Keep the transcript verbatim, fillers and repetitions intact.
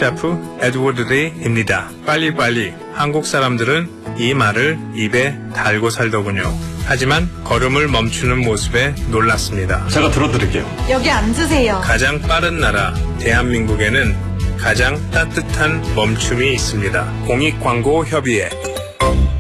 셰프 에드워드 리입니다. 빨리빨리. 한국 사람들은 이 말을 입에 달고 살더군요. 하지만 걸음을 멈추는 모습에 놀랐습니다. 제가 들어드릴게요. 여기 앉으세요. 가장 빠른 나라 대한민국에는 가장 따뜻한 멈춤이 있습니다. 공익광고협의회